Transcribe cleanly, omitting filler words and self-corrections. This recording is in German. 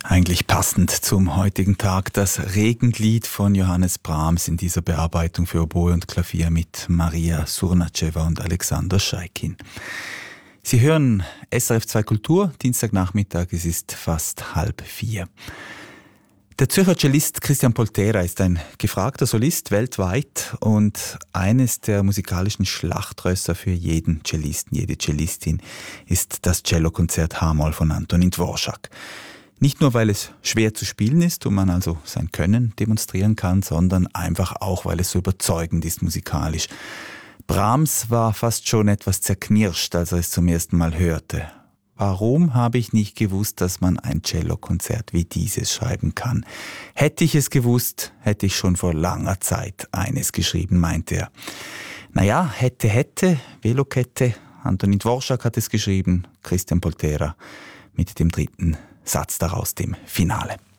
Eigentlich passend zum heutigen Tag das Regenlied von Johannes Brahms in dieser Bearbeitung für Oboe und Klavier mit Maria Surnaceva und Alexander Scheikin. Sie hören SRF 2 Kultur, Dienstagnachmittag, es ist fast 3:30. Der Zürcher Cellist Christian Poltera ist ein gefragter Solist weltweit und eines der musikalischen Schlachtrösser für jeden Cellisten, jede Cellistin ist das Cellokonzert H-Moll von Antonín Dvořák. Nicht nur, weil es schwer zu spielen ist und man also sein Können demonstrieren kann, sondern einfach auch, weil es so überzeugend ist musikalisch. Brahms war fast schon etwas zerknirscht, als er es zum ersten Mal hörte. Warum habe ich nicht gewusst, dass man ein Cellokonzert wie dieses schreiben kann? Hätte ich es gewusst, hätte ich schon vor langer Zeit eines geschrieben, meinte er. Naja, hätte, Velokette, Antonín Dvořák hat es geschrieben, Christian Poltera mit dem dritten Satz daraus, dem Finale.